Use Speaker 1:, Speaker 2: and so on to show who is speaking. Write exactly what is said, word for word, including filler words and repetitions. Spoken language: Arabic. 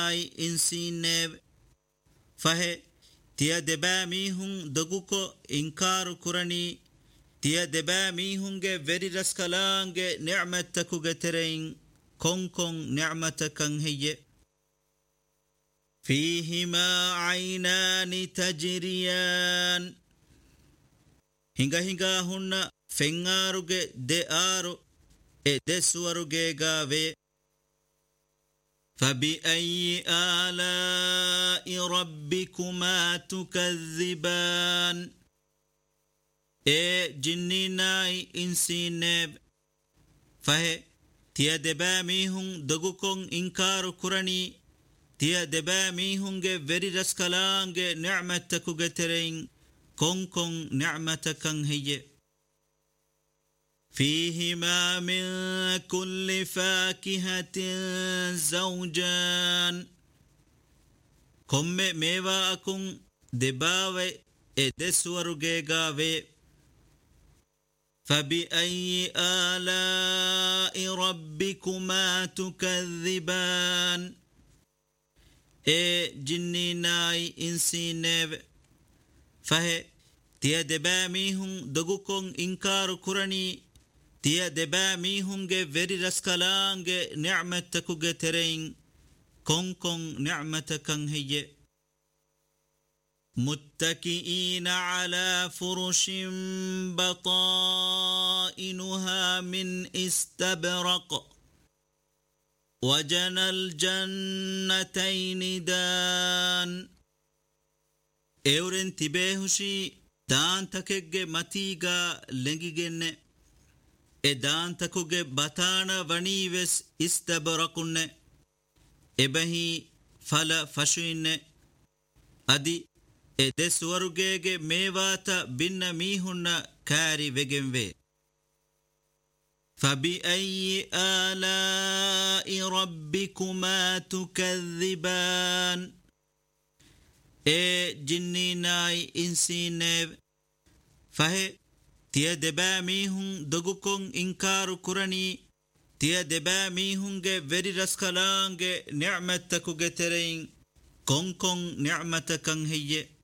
Speaker 1: ai insinne fahe tiya deba mihun doguko inkaru kurani tiya deba mihunge veri raskalange ni'matakuge terein konkon ni'matakan heye فيهما عينان تجريان hinga hinga hunna fengaruge de aro e deswaruge gave فبأي آلاء ربكما تكذبان e jinninaai insineb fahe tiya deba mihun dogukon inkaru kurani tiya deba mihunge veri raskalange ni'matakuge terein konkon ni'matakan heye فيهما من كل فاكهة زوجان كم ميوا أكون دباوي إدسور جيغاوي فبأي آلاء ربكما تكذبان إيه جنيناي إنسينيب فهي تيا دبا ميهم دغوكون إنكار كراني تيا دبا ميهمge veri raskalange ni'matakuge terein konkon ni'matakan heye متكئين على فرش بطائنها من استبرق وجنى الجنتين دان اورن تبهشي دان تكege matiga lengigenne edaan takuge batana vanives istabrakunne ebahi fala fashuinne adi edeswarugege mevata binna mihunna kari vegenve فبأي آلاء ربكما تكذبان e jinninaai insineb fahe tiya deba mihun dogukon inkaru kurani tiya deba mihunge veri raskalange ni'matakuge terein konkon ni'matakan heye